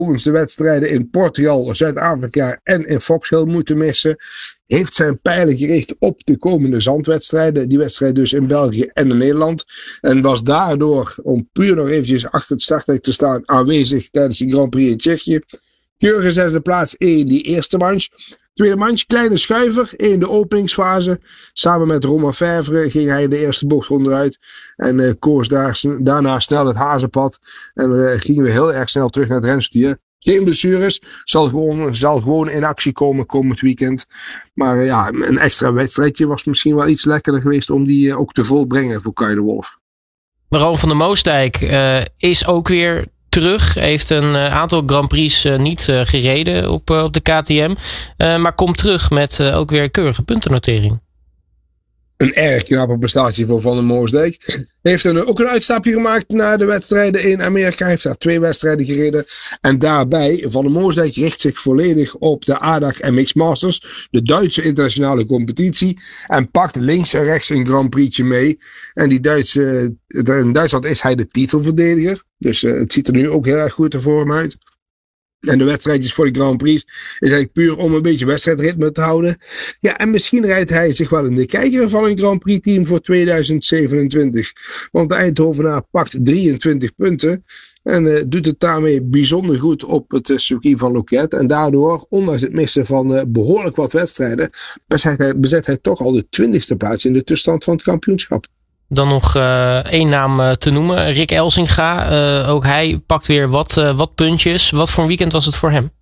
de wedstrijden in Portugal, Zuid-Afrika en in Fox Hill moeten missen, heeft zijn pijlen gericht op de komende zandwedstrijden. Die wedstrijd dus in België en in Nederland. En was daardoor, om puur nog eventjes achter het starthek te staan, aanwezig tijdens de Grand Prix in Tsjechië. Keurige zesde plaats in die eerste manche. Tweede manche, kleine schuiver in de openingsfase. Samen met Romain Fèvre ging hij in de eerste bocht onderuit. En koos daarna snel het hazenpad. En gingen we heel erg snel terug naar het renstuur. Geen blessures. Zal gewoon in actie komen komend weekend. Maar een extra wedstrijdje was misschien wel iets lekkerder geweest om die ook te volbrengen voor Kay de Wolf. Ron van der Moosdijk is ook weer terug. Heeft een aantal Grand Prix niet gereden op de KTM. Maar komt terug met ook weer een keurige puntennotering. Een erg knappe prestatie voor Van der Moosdijk. Heeft ook een uitstapje gemaakt naar de wedstrijden in Amerika. Heeft daar 2 wedstrijden gereden. En daarbij, Van der Moosdijk richt zich volledig op de ADAC MX Masters. De Duitse internationale competitie. En pakt links en rechts een Grand Prix'tje mee. En in Duitsland is hij de titelverdediger. Dus het ziet er nu ook heel erg goed voor hem uit. En de wedstrijdjes voor de Grand Prix is eigenlijk puur om een beetje wedstrijdritme te houden. Ja, en misschien rijdt hij zich wel in de kijker van een Grand Prix team voor 2027. Want de Eindhovenaar pakt 23 punten. En doet het daarmee bijzonder goed op het circuit van Loket. En daardoor, ondanks het missen van behoorlijk wat wedstrijden, bezet hij toch al de 20ste plaats in de tussenstand van het kampioenschap. Dan nog 1 naam te noemen. Rick Elsinga. Ook hij pakt weer wat puntjes. Wat voor een weekend was het voor hem?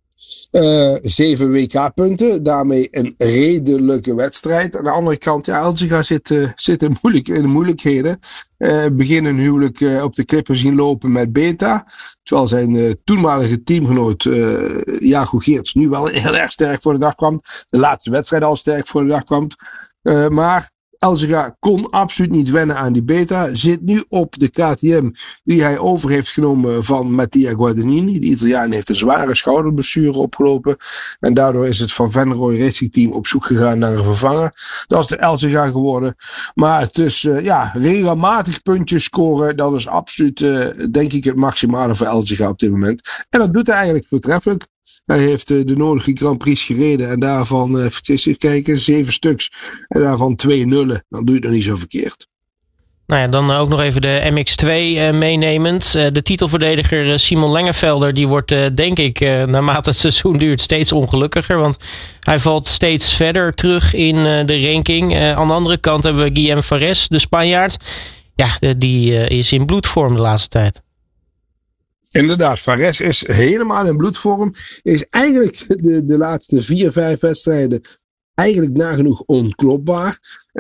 7 WK-punten. Daarmee een redelijke wedstrijd. Aan de andere kant, Elsinga zit in de moeilijkheden. Begin een huwelijk op de klippen zien lopen met Beta. Terwijl zijn toenmalige teamgenoot Jago Geerts nu wel heel erg sterk voor de dag kwam. De laatste wedstrijd al sterk voor de dag kwam. Maar Elsinga kon absoluut niet wennen aan die Beta. Zit nu op de KTM die hij over heeft genomen van Mattia Guadagnini. De Italiaan heeft een zware schouderblessure opgelopen. En daardoor is het Van Venrooy Racing Team op zoek gegaan naar een vervanger. Dat is de Elsinga geworden. Maar het is regelmatig puntjes scoren. Dat is absoluut denk ik het maximale voor Elsinga op dit moment. En dat doet hij eigenlijk voortreffelijk. Hij heeft de nodige Grand Prix gereden en daarvan, even kijken, 7 stuks. En daarvan 2 nullen. Dan doe je het nog niet zo verkeerd. Nou ja, dan ook nog even de MX2 meenemend. De titelverdediger Simon Lengevelder, die wordt denk ik naarmate het seizoen duurt steeds ongelukkiger. Want hij valt steeds verder terug in de ranking. Aan de andere kant hebben we Guillem Fares, de Spanjaard. Ja, die is in bloedvorm de laatste tijd. Inderdaad, Fares is helemaal in bloedvorm. Is eigenlijk de laatste 4-5 wedstrijden eigenlijk nagenoeg onklopbaar.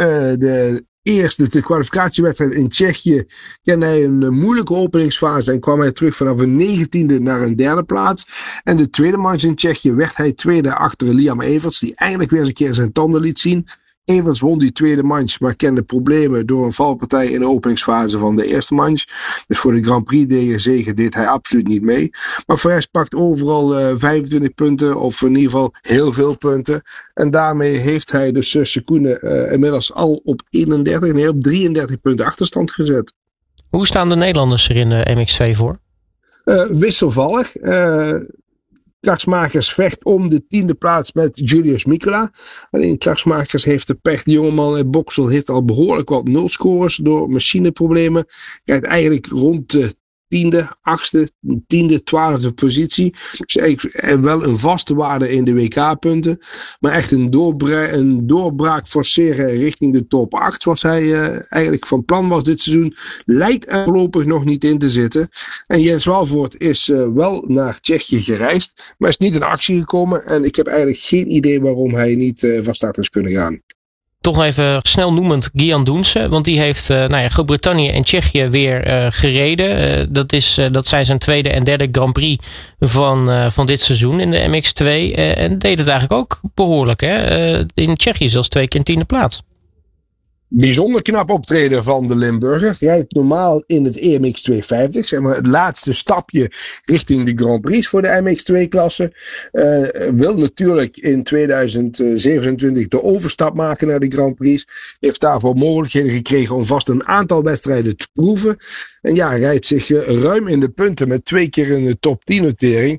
De kwalificatiewedstrijd in Tsjechië kende hij een moeilijke openingsfase en kwam hij terug vanaf een 19e naar een 3e plaats. En de tweede manche in Tsjechië werd hij tweede achter Liam Everts, die eigenlijk weer eens een keer zijn tanden liet zien. Everts won die tweede manche, maar kende problemen door een valpartij in de openingsfase van de eerste manche. Dus voor de Grand Prix zege deed hij absoluut niet mee. Maar Fares pakt overal 25 punten, of in ieder geval heel veel punten. En daarmee heeft hij dus Sekune inmiddels al op 33 punten achterstand gezet. Hoe staan de Nederlanders er in de MX2 voor? Wisselvallig. Krachtsmakers vecht om de 10e plaats met Julius Mikula. Alleen Krachtsmakers heeft de pech. De jongeman uit Boksel heeft al behoorlijk wat nulscores door machineproblemen. Krijgt eigenlijk rond de 10e, 8e, 10e, 12e positie. Dus eigenlijk wel een vaste waarde in de WK-punten. Maar echt een doorbraak forceren richting de top 8. Zoals hij eigenlijk van plan was dit seizoen. Lijkt er voorlopig nog niet in te zitten. En Jens Walvoort is wel naar Tsjechië gereisd. Maar is niet in actie gekomen. En ik heb eigenlijk geen idee waarom hij niet van start is kunnen gaan. Toch even snel noemend Gian Doense. Want die heeft Groot-Brittannië en Tsjechië weer gereden. Dat zijn zijn tweede en derde Grand Prix van dit seizoen in de MX2. En deed het eigenlijk ook behoorlijk. Hè? In Tsjechië zelfs 2 keer een 10e plaats. Bijzonder knap optreden van de Limburger. Rijdt normaal in het EMX 250. Zeg maar het laatste stapje richting de Grand Prix voor de MX2-klasse. Wil natuurlijk in 2027 de overstap maken naar de Grand Prix. Heeft daarvoor mogelijkheden gekregen om vast een aantal wedstrijden te proeven. En ja, rijdt zich ruim in de punten met 2 keer in de top 10 notering.